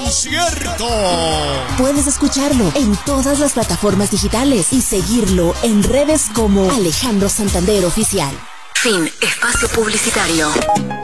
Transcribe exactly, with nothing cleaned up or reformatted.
concierto. Puedes escucharlo en todas las plataformas digitales y seguirlo en redes como Alejandro Santander Oficial. Fin. Espacio publicitario.